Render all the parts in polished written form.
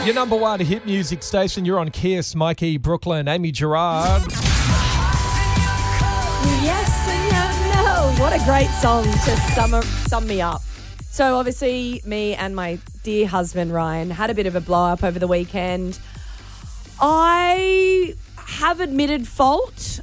Your number one hit music station. You're on Kiss, Mikey, Brooklyn, Amy Gerard. Yes and no. What a great song to sum me up. So obviously me and my dear husband Ryan had a bit of a blow up over the weekend. I have admitted fault.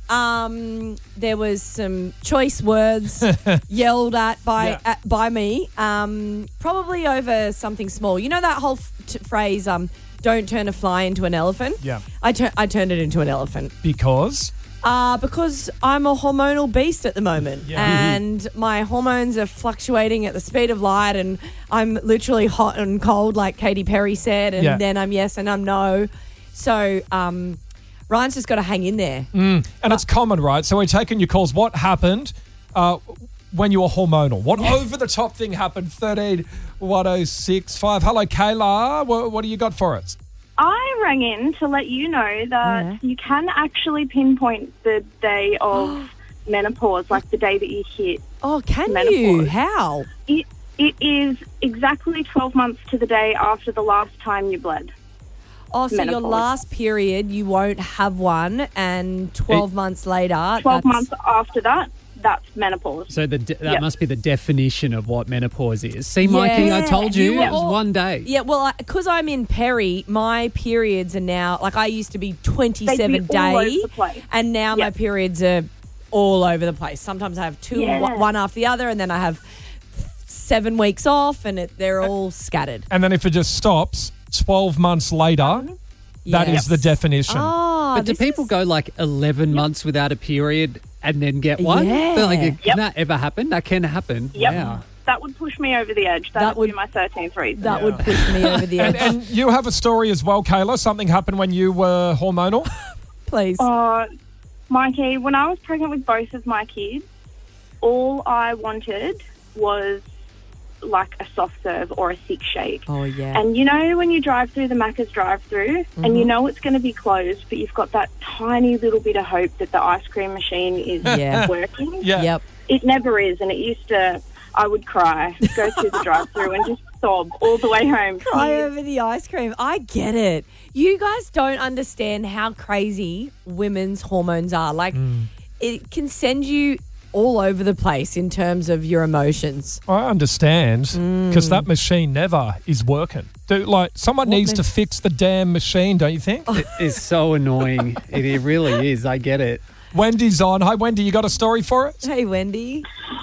There was some choice words yelled at by me, probably over something small. You know that whole phrase, don't turn a fly into an elephant? Yeah. I turned it into an elephant. Because? Because I'm a hormonal beast at the moment, and my hormones are fluctuating at the speed of light, and I'm literally hot and cold, like Katy Perry said, and then I'm yes and I'm no. So Ryan's just got to hang in there. And it's common, right? So we're taking your calls. What happened when you were hormonal? What over-the-top thing happened? 13 106 5. Hello, Kayla. What do you got for us? I rang in to let you know that you can actually pinpoint the day of menopause, like the day that you hit. Oh, can menopause. you? How? It is exactly 12 months to the day after the last time you bled. Oh, so menopause. your last period, you won't have one, and 12 months later... 12 months after that, that's menopause. So that must be the definition of what menopause is. See, Mikey, I told you it was one day. Yeah, well, because I'm in peri, my periods are now, like I used to be 27 They'd be all over days, the place. and now my periods are all over the place. Sometimes I have two, one after the other, and then I have 7 weeks off, and they're all scattered. And then if it just stops 12 months later, that is the definition. Oh, but do people go like 11 months without a period and then get one? Yeah. They're like, can that ever happen? That can happen. Yep. Wow. That would push me over the edge. That would be my 13th reason. That would push me over the edge. And you have a story as well, Kayla. Something happened when you were hormonal? Please. Mikey, when I was pregnant with both of my kids, all I wanted was like a soft serve or a thick shake. Oh, yeah. And you know when you drive through the Macca's drive-through and you know it's going to be closed, but you've got that tiny little bit of hope that the ice cream machine is working? Yeah. Yep. It never is, and it used to... I would cry, go through the drive-through and just sob all the way home. Cry over the ice cream. I get it. You guys don't understand how crazy women's hormones are. Like, it can send you all over the place in terms of your emotions. I understand, because that machine never is working. Someone needs to fix the damn machine, don't you think? It is so annoying. It really is. I get it. Wendy's on. Hi, Wendy. You got a story for us? Hey, Wendy.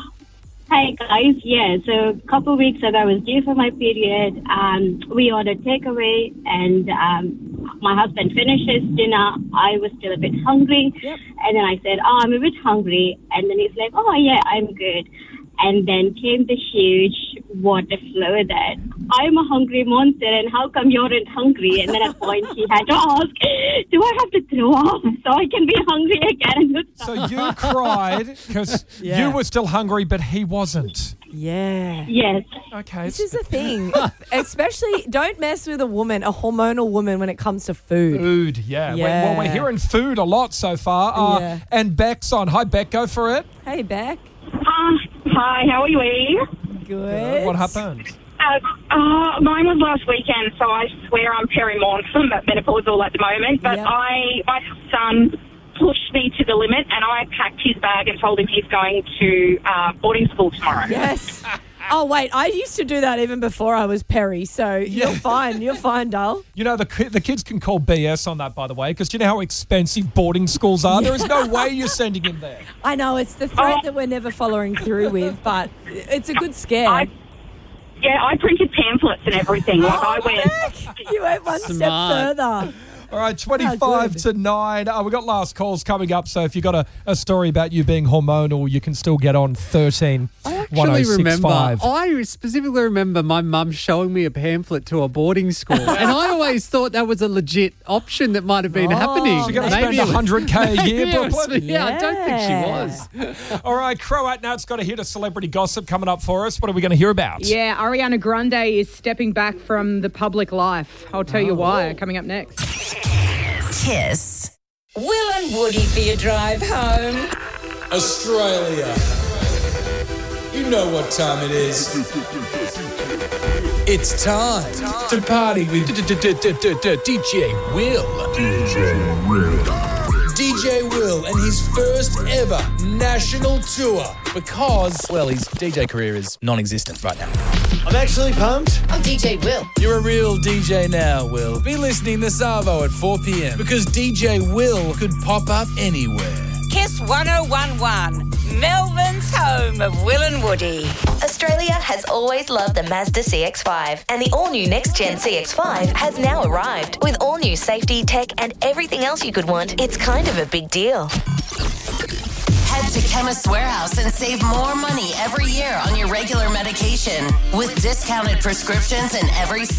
Hey guys, so a couple of weeks ago I was due for my period. We ordered takeaway, and my husband finished his dinner. I was still a bit hungry, and then I said, I'm a bit hungry, and then he's like, oh yeah, I'm good. And then came the huge water flow that I'm a hungry monster, and how come you're not hungry? And then at point he had to ask, do I have to throw up so I can be hungry again? So you cried because you were still hungry, but he wasn't. Yeah. Yes. Okay. This is the thing. Especially, don't mess with a hormonal woman when it comes to food. Food, yeah. We're hearing food a lot so far. And Beck's on. Hi, Beck. Go for it. Hey, Beck. Hi, how are you? Good. What happened? Mine was last weekend, so I swear I'm perimorph, but menopausal at the moment. But my son pushed me to the limit, and I packed his bag and told him he's going to boarding school tomorrow. Yes. Oh, wait, I used to do that even before I was peri, so you're fine. You're fine, doll. You know, the kids can call BS on that, by the way, because you know how expensive boarding schools are? There is no way you're sending him there. I know, it's the threat that we're never following through with, but it's a good scare. I printed pamphlets and everything. You went one step further. All right, 25 to 9. We've got last calls coming up, so if you've got a story about you being hormonal, you can still get on 13 1065. I specifically remember my mum showing me a pamphlet to a boarding school, and I always thought that was a legit option that might have been happening. She's going to spend $100K a year, Brooklyn? Yeah, I don't think she was. All right, Croat Nat's got a hit of celebrity gossip coming up for us. What are we going to hear about? Yeah, Ariana Grande is stepping back from the public life. I'll tell you why, coming up next. Kiss. Will and Woody for your drive home. Australia. You know what time it is. It's time to party with DJ Will. DJ Will and his first ever national tour because, well, his DJ career is non-existent right now. I'm actually pumped. I'm DJ Will. You're a real DJ now, Will. Be listening to Savo at 4 p.m. because DJ Will could pop up anywhere. Kiss 1011, Melbourne's home of Will and Woody. Australia has always loved the Mazda CX-5, and the all-new next-gen CX-5 has now arrived. With all-new safety, tech, and everything else you could want, it's kind of a big deal. Head to Chemist Warehouse and save more money every year on your regular medication with discounted prescriptions in every